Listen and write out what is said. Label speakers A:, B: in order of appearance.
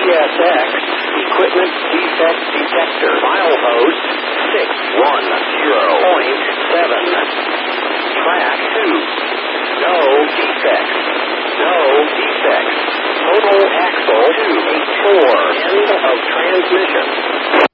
A: CSX, equipment defect detector. File host 610.7. Track 2. No defects. No defects. Total axle 284. End of transmission.